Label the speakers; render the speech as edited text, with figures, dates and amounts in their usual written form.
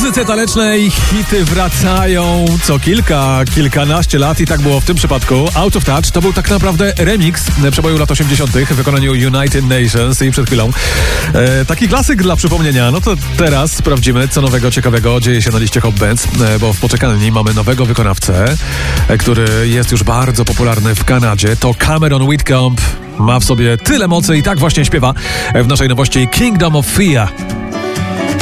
Speaker 1: muzyce tanecznej hity wracają co kilkanaście lat i tak było w tym przypadku. Out of Touch to był tak naprawdę remix przeboju lat 80. w wykonaniu United Nations i przed chwilą taki klasyk dla przypomnienia. No to teraz sprawdzimy, co nowego, ciekawego dzieje się na liście Hot Bands, bo w poczekalni mamy nowego wykonawcę, który jest już bardzo popularny w Kanadzie. To Cameron Whitcomb. Ma w sobie tyle mocy i tak właśnie śpiewa w naszej nowości Kingdom of Fear.